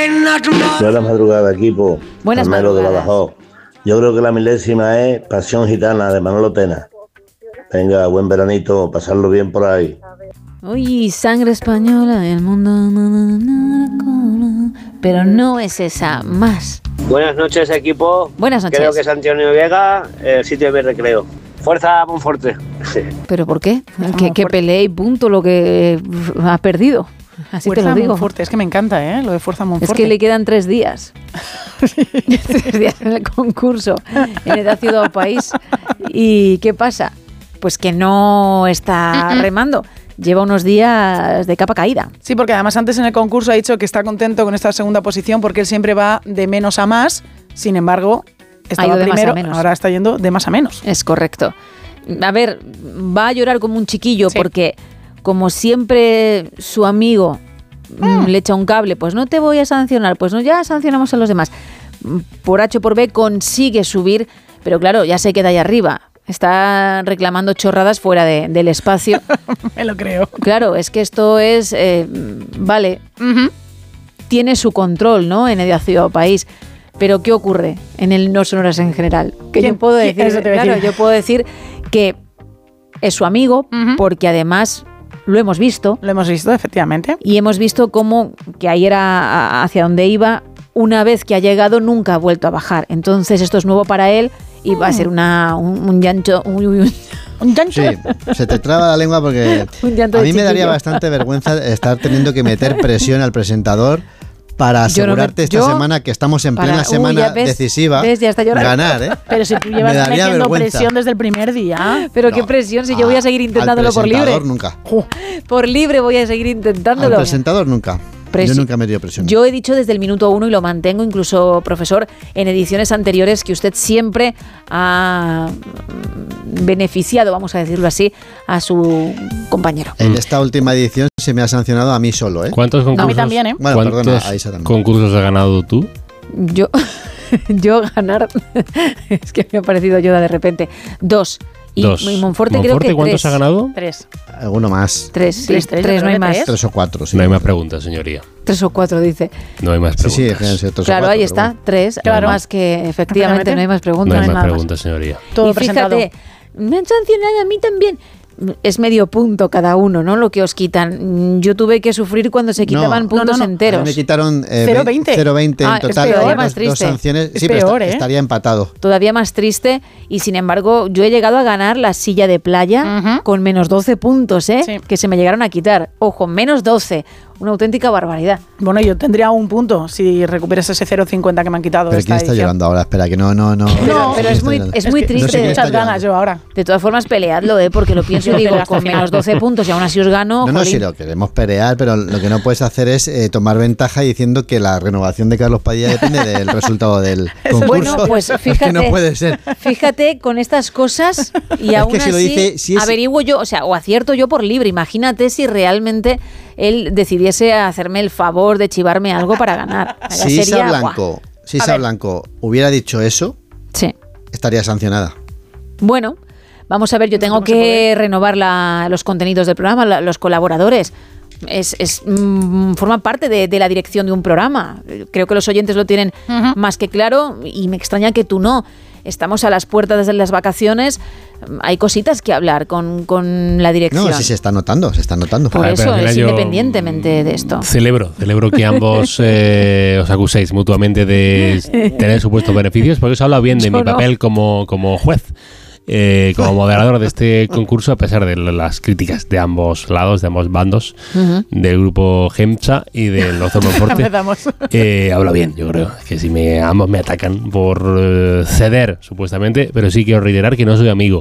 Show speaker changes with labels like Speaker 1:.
Speaker 1: Buenas madrugadas, equipo.
Speaker 2: Buenas
Speaker 1: Carmelo de
Speaker 2: madrugadas.
Speaker 1: Badajoz. Yo creo que la milésima es Pasión Gitana de Manolo Tena. Venga, buen veranito, pasarlo bien por ahí.
Speaker 2: Uy, sangre española, el mundo. Pero no es esa, más.
Speaker 3: Buenas noches, equipo.
Speaker 2: Buenas noches.
Speaker 3: Creo que es Antonio Vega, el sitio de mi recreo. Fuerza, Monforte.
Speaker 2: ¿Pero por qué? Que pelee y punto lo que ha perdido. Así
Speaker 4: Fuerza
Speaker 2: te lo digo.
Speaker 4: Monforte, es que me encanta, ¿eh? Lo de Fuerza Monforte.
Speaker 2: Es que le quedan 3 días. 3 días en el concurso en Edad Ciudad o País. ¿Y qué pasa? Pues que no está remando. Lleva unos días de capa caída.
Speaker 4: Sí, porque además antes en el concurso ha dicho que está contento con esta segunda posición porque él siempre va de menos a más. Sin embargo, estaba
Speaker 2: de más
Speaker 4: primero,
Speaker 2: a menos.
Speaker 4: ahora está yendo de más a menos.
Speaker 2: Es correcto. A ver, va a llorar como un chiquillo porque, como siempre, su amigo le echa un cable. Pues no te voy a sancionar. Pues no, ya sancionamos a los demás. Por H o por B consigue subir, pero claro, ya se queda ahí arriba. Está reclamando chorradas fuera del espacio.
Speaker 4: Me lo creo.
Speaker 2: Claro, es que esto es... vale, tiene su control, ¿no? En Edad Ciudad o País. Pero ¿qué ocurre en el No Sonoras en general? Que yo puedo decir,
Speaker 4: Eso te voy a
Speaker 2: claro,
Speaker 4: decir.
Speaker 2: yo puedo decir que es su amigo, porque además lo hemos visto.
Speaker 4: Lo hemos visto, efectivamente.
Speaker 2: Y hemos visto cómo, que ahí era hacia donde iba, una vez que ha llegado nunca ha vuelto a bajar. Entonces esto es nuevo para él y va a ser un llanto...
Speaker 4: Un llanto.
Speaker 5: Sí, se te traba la lengua porque
Speaker 2: Un llanto
Speaker 5: a
Speaker 2: de
Speaker 5: mí me daría
Speaker 2: chiquillo.
Speaker 5: bastante vergüenza estar teniendo que meter presión al presentador para
Speaker 2: Yo no me-
Speaker 5: asegurarte esta
Speaker 2: yo-
Speaker 5: semana que estamos en
Speaker 2: para-
Speaker 5: plena semana
Speaker 2: ya ves,
Speaker 5: decisiva
Speaker 2: ves, ya está llorando.
Speaker 5: ganar, ¿eh?
Speaker 4: Pero si tú
Speaker 5: Me
Speaker 4: llevas
Speaker 5: daría
Speaker 4: metiendo
Speaker 5: vergüenza.
Speaker 4: presión desde el primer día.
Speaker 2: Pero
Speaker 5: No,
Speaker 2: qué presión, si yo voy a seguir intentándolo
Speaker 5: al
Speaker 2: por libre.
Speaker 5: presentador nunca.
Speaker 2: Por libre voy a seguir
Speaker 5: Al
Speaker 2: intentándolo.
Speaker 5: presentador nunca. Yo nunca he metido presión.
Speaker 2: Yo he dicho desde el minuto 1 y lo mantengo, incluso, profesor, en ediciones anteriores, que usted siempre ha beneficiado, vamos a decirlo así, a su compañero.
Speaker 5: En esta última edición se me ha sancionado a mí solo, ¿eh?
Speaker 6: ¿Cuántos concursos?
Speaker 4: A mí también, ¿eh?
Speaker 5: Bueno,
Speaker 6: ¿Cuántos
Speaker 5: perdona, a Isa también.
Speaker 6: concursos has ganado tú?
Speaker 2: Yo ganar, es que me ha parecido Yoda de repente. 2. Y
Speaker 6: Dos.
Speaker 2: Monforte creo que
Speaker 6: ¿cuántos
Speaker 2: 3.
Speaker 6: ha ganado?
Speaker 4: 3.
Speaker 5: Alguno más.
Speaker 2: 3, sí,
Speaker 4: Tres,
Speaker 2: 3,
Speaker 4: yo
Speaker 2: no
Speaker 4: creo
Speaker 2: hay
Speaker 4: que
Speaker 2: más.
Speaker 4: tres.
Speaker 5: 3 o 4, sí.
Speaker 6: No hay más preguntas, señoría.
Speaker 2: 3 o 4, dice.
Speaker 6: No hay más
Speaker 5: Sí,
Speaker 6: preguntas.
Speaker 5: sí, fíjense, 3 o
Speaker 2: Claro,
Speaker 5: 4,
Speaker 2: ahí
Speaker 5: pero
Speaker 2: está,
Speaker 5: bueno.
Speaker 2: 3.
Speaker 4: Claro.
Speaker 2: Más que efectivamente no hay más
Speaker 6: No
Speaker 2: preguntas.
Speaker 6: hay
Speaker 4: hay
Speaker 6: más
Speaker 4: nada más.
Speaker 6: preguntas, señoría.
Speaker 4: Todo
Speaker 2: y
Speaker 4: presentado.
Speaker 2: fíjate, me han sancionado a mí también. Es medio punto cada uno, ¿no? Lo que os quitan. Yo tuve que sufrir cuando se quitaban puntos
Speaker 4: no.
Speaker 5: A mí
Speaker 2: enteros.
Speaker 5: me quitaron
Speaker 4: 0,20.
Speaker 5: 0,20
Speaker 2: Ah,
Speaker 5: en total.
Speaker 2: es peor,
Speaker 5: Hay
Speaker 2: más
Speaker 5: dos
Speaker 2: triste.
Speaker 5: sanciones.
Speaker 4: Es
Speaker 5: Sí, pero
Speaker 4: peor, ¿eh?
Speaker 5: estaría empatado.
Speaker 2: Todavía más triste. Y sin embargo, yo he llegado a ganar la silla de playa con menos 12 puntos, ¿eh?
Speaker 4: Sí.
Speaker 2: Que se me llegaron a quitar. Ojo, menos 12. Una auténtica barbaridad.
Speaker 4: Bueno, yo tendría un punto si recuperas ese 0,50 que me han quitado.
Speaker 5: Pero
Speaker 4: de esta
Speaker 5: ¿quién está
Speaker 4: edición.
Speaker 5: llorando ahora? Espera, que no.
Speaker 2: No, pero es muy,
Speaker 5: llorando.
Speaker 2: es muy
Speaker 4: que
Speaker 2: triste.
Speaker 5: no sé quién está
Speaker 4: Muchas ganas yo ahora.
Speaker 2: De todas formas, peleadlo, porque lo pienso y digo,
Speaker 4: Pero hasta
Speaker 2: con
Speaker 4: el
Speaker 2: menos
Speaker 4: final.
Speaker 2: 12 puntos y aún así os gano.
Speaker 5: No,
Speaker 2: jolín.
Speaker 5: si lo queremos pelear, pero lo que no puedes hacer es tomar ventaja diciendo que la renovación de Carlos Padilla depende del resultado del concurso.
Speaker 2: Bueno, pues
Speaker 5: Es
Speaker 2: fíjate.
Speaker 5: que no puede ser.
Speaker 2: Fíjate con estas cosas y
Speaker 5: Es
Speaker 2: aún
Speaker 5: que si
Speaker 2: así
Speaker 5: lo dice- si es-
Speaker 2: averiguo yo, o acierto yo por libre. Imagínate si realmente él decidiese hacerme el favor de chivarme algo para ganar. Ya
Speaker 5: Si Isa
Speaker 2: sería,
Speaker 5: Blanco, si
Speaker 4: A
Speaker 5: Isa
Speaker 4: ver.
Speaker 5: Blanco hubiera dicho eso,
Speaker 2: Sí.
Speaker 5: estaría sancionada.
Speaker 2: Bueno, vamos a ver, yo tengo
Speaker 4: ¿Cómo se
Speaker 2: que
Speaker 4: puede?
Speaker 2: renovar los contenidos del programa, los colaboradores. Forma parte de la dirección de un programa. Creo que los oyentes lo tienen más que claro y me extraña que tú no. Estamos a las puertas de las vacaciones, hay cositas que hablar con la dirección.
Speaker 5: No, sí se está notando, se está notando.
Speaker 2: Por
Speaker 6: A ver, pero
Speaker 2: eso
Speaker 6: al final
Speaker 2: es
Speaker 6: yo,
Speaker 2: independientemente de esto.
Speaker 6: Celebro que ambos os acuséis mutuamente de tener supuestos beneficios, porque os habla bien de
Speaker 2: Yo
Speaker 6: mi
Speaker 2: no.
Speaker 6: papel como juez. Como moderador de este concurso, a pesar de las críticas de ambos lados, de ambos bandos, del grupo Gemcha y de los Monforte,
Speaker 4: Empezamos.
Speaker 6: hablo bien, yo creo. Que si ambos me atacan por ceder, supuestamente, pero sí quiero reiterar que no soy amigo